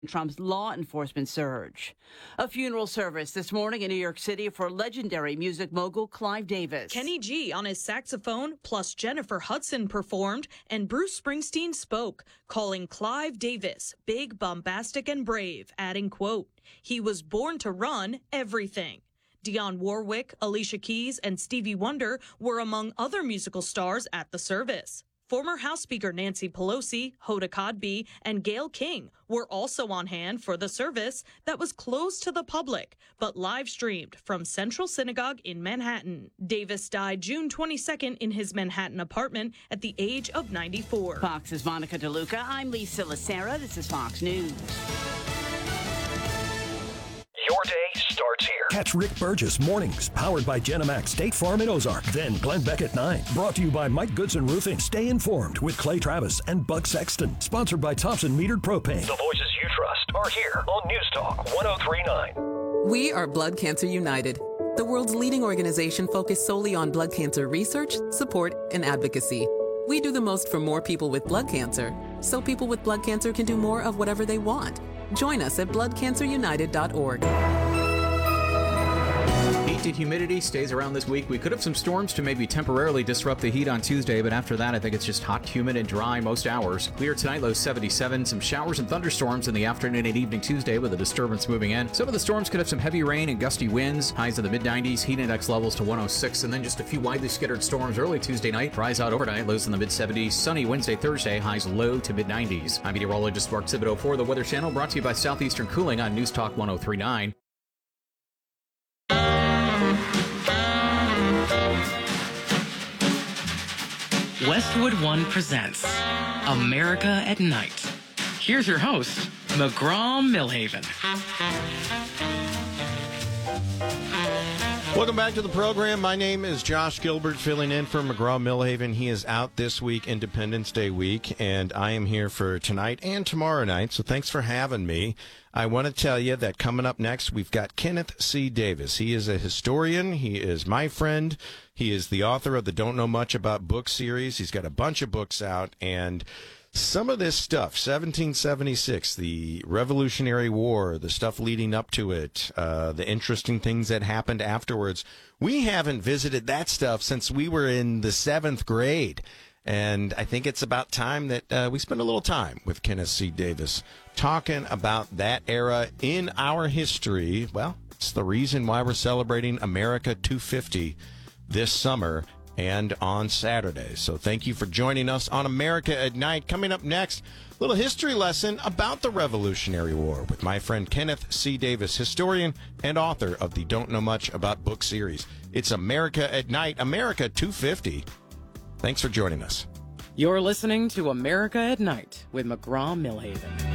Trump's law enforcement surge. A funeral service this morning in New York City for legendary music mogul Clive Davis. Kenny G on his saxophone, plus Jennifer Hudson performed, and Bruce Springsteen spoke, calling Clive Davis big, bombastic, and brave, adding, quote, "He was born to run everything." Dionne Warwick, Alicia Keys, and Stevie Wonder were among other musical stars at the service. Former House Speaker Nancy Pelosi, Hoda Kotb, and Gayle King were also on hand for the service that was closed to the public, but live-streamed from Central Synagogue in Manhattan. Davis died June 22nd in his Manhattan apartment at the age of 94. Fox's Monica DeLuca. I'm Lisa Lacera. This is Fox News. Your day starts here. Catch Rick Burgess mornings, powered by Genemax State Farm in Ozark. Then Glenn Beck at 9, brought to you by Mike Goodson Roofing. Stay informed with Clay Travis and Buck Sexton. Sponsored by Thompson Metered Propane. The voices you trust are here on News Talk 103.9. We are Blood Cancer United, the world's leading organization focused solely on blood cancer research, support, and advocacy. We do the most for more people with blood cancer, so people with blood cancer can do more of whatever they want. Join us at bloodcancerunited.org. Heat and humidity stays around this week. We could have some storms to maybe temporarily disrupt the heat on Tuesday, but after that, I think it's just hot, humid, and dry most hours. Clear tonight, low 77. Some showers and thunderstorms in the afternoon and evening Tuesday with a disturbance moving in. Some of the storms could have some heavy rain and gusty winds. Highs in the mid-90s, heat index levels to 106, and then just a few widely scattered storms early Tuesday night. Dries out overnight, lows in the mid-70s. Sunny Wednesday, Thursday, highs low to mid-90s. I'm meteorologist Mark Thibodeau for the Weather Channel, brought to you by Southeastern Cooling on News Talk 103.9. Westwood One presents America at Night. Here's your host, McGraw-Milhaven. Welcome back to the program. My name is Josh Gilbert, filling in for McGraw-Milhaven. He is out this week, Independence Day week, and I am here for tonight and tomorrow night, so thanks for having me. I want to tell you that coming up next, we've got Kenneth C. Davis. He is a historian. He is my friend. He is the author of the Don't Know Much About book series. He's got a bunch of books out, and some of this stuff, 1776, the Revolutionary War, the stuff leading up to it, the interesting things that happened afterwards, we haven't visited that stuff since we were in the 7th grade. And I think it's about time that we spend a little time with Kenneth C. Davis talking about that era in our history. Well, it's the reason why we're celebrating America 250 this summer and on Saturday. So thank you for joining us on America at Night. Coming up next, a little history lesson about the Revolutionary War with my friend Kenneth C. Davis, historian and author of the Don't Know Much About book series. It's America at Night, America 250. Thanks for joining us. You're listening to America at Night with McGraw-Milhaven.